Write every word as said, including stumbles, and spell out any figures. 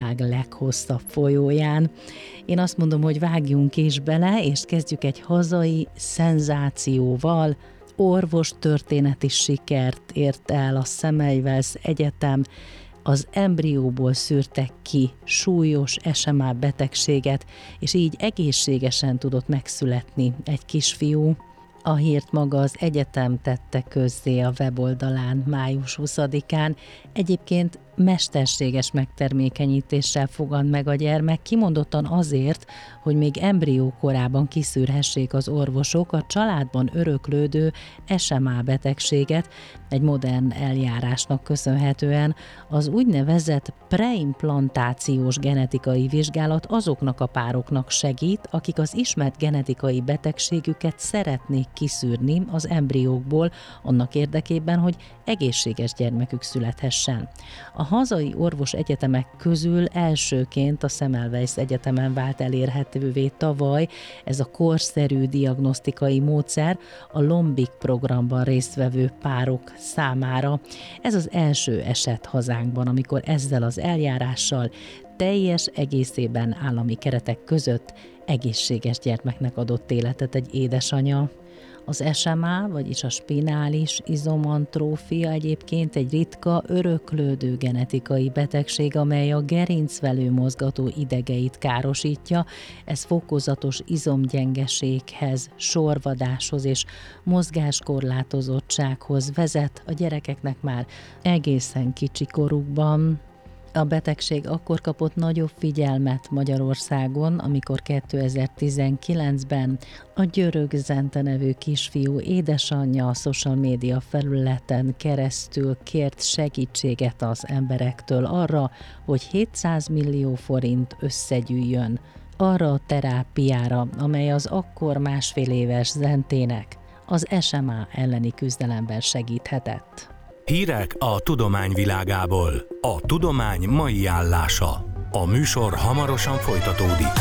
világ leghosszabb folyóján. Én azt mondom, hogy vágjunk is bele, és kezdjük egy hazai szenzációval. Orvos történeti sikert ért el a Semmelweis Egyetem, az embrióból szűrtek ki súlyos es em á betegséget, és így egészségesen tudott megszületni egy kisfiú. A hírt maga az egyetem tette közzé a weboldalán május huszadikán. Egyébként mesterséges megtermékenyítéssel fogant meg a gyermek, kimondottan azért, hogy még embrió korában kiszűrhessék az orvosok a családban öröklődő es em á betegséget. Egy modern eljárásnak köszönhetően az úgynevezett preimplantációs genetikai vizsgálat azoknak a pároknak segít, akik az ismert genetikai betegségüket szeretnék kiszűrni az embriókból, annak érdekében, hogy egészséges gyermekük születhessen. A hazai orvos egyetemek közül elsőként a Semmelweis Egyetemen vált elérhetővé tavaly ez a korszerű diagnosztikai módszer a Lombik programban résztvevő párok számára. Ez az első eset hazánkban, amikor ezzel az eljárással teljes egészében állami keretek között egészséges gyermeknek adott életet egy édesanya. Az es em á, vagyis a spinális izomantrófia egyébként egy ritka, öröklődő genetikai betegség, amely a gerincvelő mozgató idegeit károsítja. Ez fokozatos izomgyengeséghez, sorvadáshoz és mozgáskorlátozottsághoz vezet a gyerekeknek már egészen kicsi korukban. A betegség akkor kapott nagyobb figyelmet Magyarországon, amikor kétezer-tizenkilencben a Györök Zente nevű kisfiú édesanyja a social média felületen keresztül kért segítséget az emberektől arra, hogy hétszáz millió forint összegyűjjön arra a terápiára, amely az akkor másfél éves Zentének az es em á elleni küzdelemben segíthetett. Hírek a tudomány világából. A tudomány mai állása. A műsor hamarosan folytatódik.